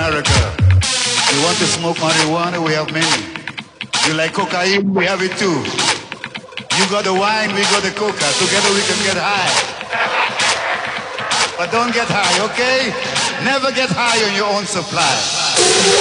America. You want to smoke marijuana? We have many. You like cocaine? We have it too. You got the wine, we got the coca. Together we can get high. But don't get high, okay? Never get high on your own supply.